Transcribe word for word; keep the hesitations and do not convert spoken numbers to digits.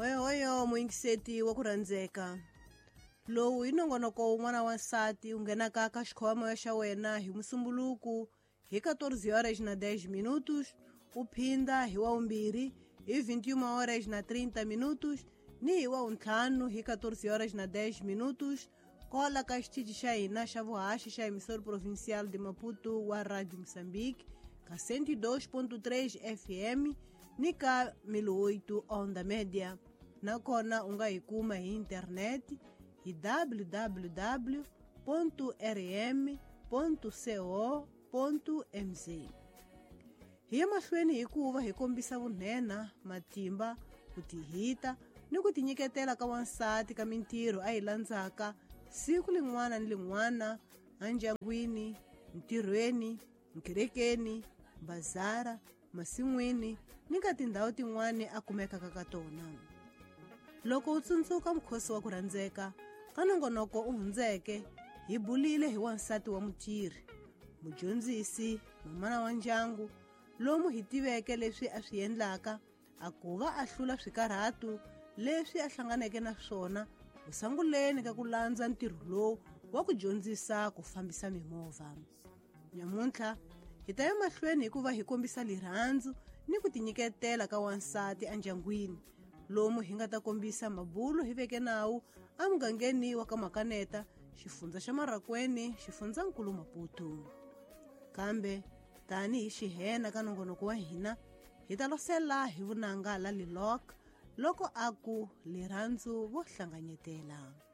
Hoyo hoyo muingiseti wa kurandzeka. Lowu i nongonoko wun'wana wa nsati wu nghenaka ka xikhwama xa wena hi Musumbuluku hi catorze horas na dez minutos, u phinda hi wavumbirhi hi vinte e uma horas na trinta minutos, ni hi wavuntlhanu hi catorze horas na dez minutos, kola ka xitichi xa hina xa vuhaxi xa emissora provincial de Maputo wa Rádio Moçambique, ka cento e dois ponto três F M, ni ka mil oito onda média. Nakona u nga hi kuma hi internet hi w w w ponto r m ponto co ponto m z. Hi ya mahlweni hi ku va hi kombisa vunhenha, matimba, ku tihita ni ku tinyiketela ka wansati ka mintirho a yi landzaka siku lin'wana ni lin'wana, endyangwini, ntirhweni, nkerekeni, bazara, masin'wini ni ka tindhawu tin'wana a kumekaka ka tona. Loko u tsundzuka mukhosi wa ku rhandzeka ka nongonoko u hundzeke, hi bulile hi wansati wa mutirhi, mudyondzisi, mamana wa ndyangu, lomu hi tiveke leswi a swi endlaka a ku va a hlula swikarhatu leswi a hlanganeke na swona kusanguleni ka ku landza ntirho lowu wa ku dyondzisa ku fambisa mimovha. Nyamuntlha hi ta ya mahlweni hi ku va hi kombisa lirhandzu ni ku tinyiketela ka wansati endyangwini, lomu hi nga ta kombisa mabulo hi veke nawu a mugangeni wa ka Makaneta, xifundza xa Marakweni, xifundzankulu Maputo. Kambe tani hi xihena ka nongonoko wa hina, hi ta losela hi vunanga la Lilok loko a ku lirhandzu vo hlanganyetela.